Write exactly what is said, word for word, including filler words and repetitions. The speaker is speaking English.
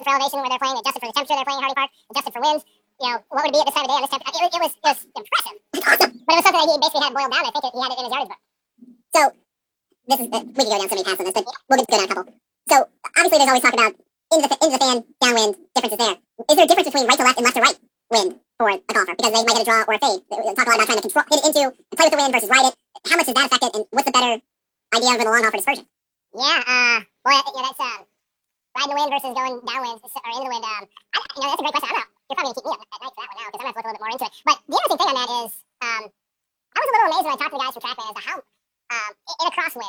for elevation where they're playing, adjusted for the temperature they're playing at Hardy Park, adjusted for winds. You know, what would it be at this time of day on this temperature? It, it was it was impressive. It's awesome. But it was something that he basically had boiled down. I think it, he had it in his yardage book. So this is uh, we could go down so many paths on this, but we'll just go down a couple. So obviously, there's always talk about into the into the fan, downwind differences there. Is there a difference between right to left and left to right wind for a golfer because they might get a draw or a fade? We talk a lot about trying to control, hit it into, and play with the wind versus ride it. How much does that affect it, and what's the better idea over the long haul for dispersion? Yeah, uh, boy, you know, that's um, riding the wind versus going downwind or into the wind. Um, I, you know, that's a great question. I don't know. You're probably gonna keep me up at night for that one now because I'm gonna have to look a little bit more into it. But the interesting thing on that is, um, I was a little amazed when I talked to the guys from TrackMan as to how, um, in a crosswind.